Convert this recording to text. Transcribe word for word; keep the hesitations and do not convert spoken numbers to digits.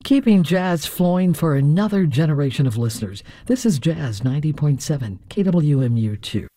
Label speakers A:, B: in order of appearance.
A: Keeping jazz flowing for another generation of listeners. This is Jazz ninety point seven K W M U two.